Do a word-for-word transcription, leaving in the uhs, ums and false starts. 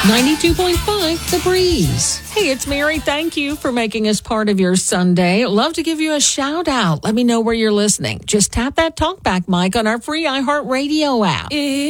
ninety-two point five The Breeze. Hey, it's Mary. Thank you for making us part of your Sunday. Love to give you a shout out. Let me know where you're listening. Just tap that talkback mic on our free iHeartRadio app.